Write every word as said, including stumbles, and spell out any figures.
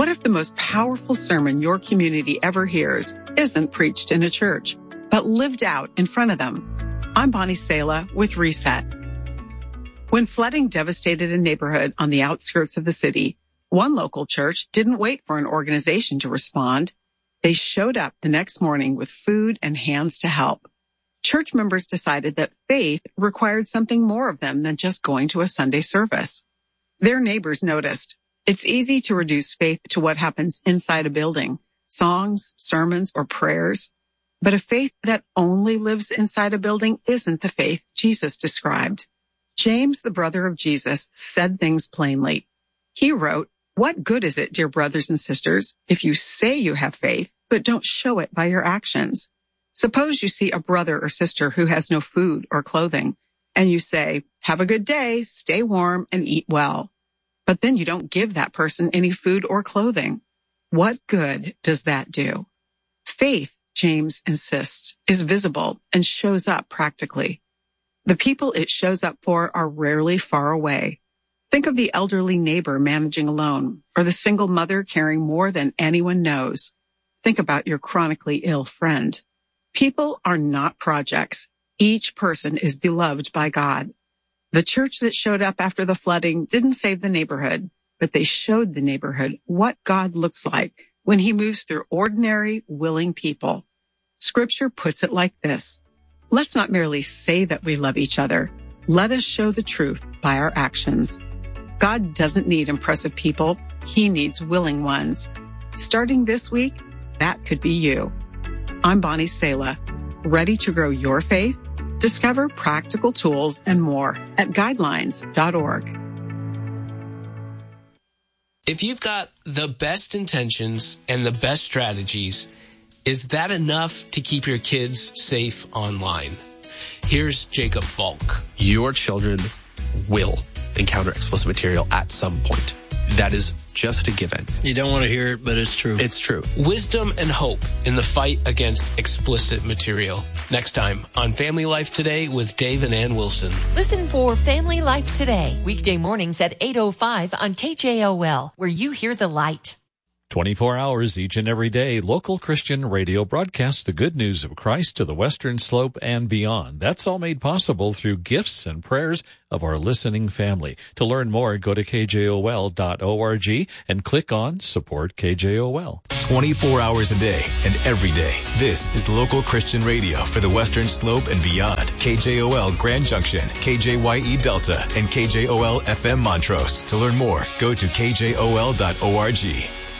What if the most powerful sermon your community ever hears isn't preached in a church, but lived out in front of them? I'm Bonnie Sala with Reset. When flooding devastated a neighborhood on the outskirts of the city, one local church didn't wait for an organization to respond. They showed up the next morning with food and hands to help. Church members decided that faith required something more of them than just going to a Sunday service. Their neighbors noticed. It's easy to reduce faith to what happens inside a building, songs, sermons, or prayers. But a faith that only lives inside a building isn't the faith Jesus described. James, the brother of Jesus, said things plainly. He wrote, "What good is it, dear brothers and sisters, if you say you have faith, but don't show it by your actions? Suppose you see a brother or sister who has no food or clothing, and you say, 'Have a good day, stay warm, and eat well.' But then you don't give that person any food or clothing. What good does that do?" Faith, James insists, is visible and shows up practically. The people it shows up for are rarely far away. Think of the elderly neighbor managing alone, or the single mother caring more than anyone knows. Think about your chronically ill friend. People are not projects. Each person is beloved by God. The church that showed up after the flooding didn't save the neighborhood, but they showed the neighborhood what God looks like when he moves through ordinary, willing people. Scripture puts it like this: let's not merely say that we love each other. Let us show the truth by our actions. God doesn't need impressive people. He needs willing ones. Starting this week, that could be you. I'm Bonnie Sala. Ready to grow your faith? Discover practical tools and more at guidelines dot org. If you've got the best intentions and the best strategies, is that enough to keep your kids safe online? Here's Jacob Falk. Your children will encounter explicit material at some point. That is just a given. You don't want to hear it, but it's true. It's true. Wisdom and hope in the fight against explicit material. Next time on Family Life Today with Dave and Ann Wilson. Listen for Family Life Today, weekday mornings at eight oh five on K J O L, where you hear the light. twenty-four hours each and every day, local Christian radio broadcasts the good news of Christ to the Western Slope and beyond. That's all made possible through gifts and prayers of our listening family. To learn more, go to K J O L dot org and click on Support K J O L. twenty-four hours a day and every day. This is local Christian radio for the Western Slope and beyond. K J O L Grand Junction, K J Y E Delta, and K J O L F M Montrose. To learn more, go to K J O L dot org.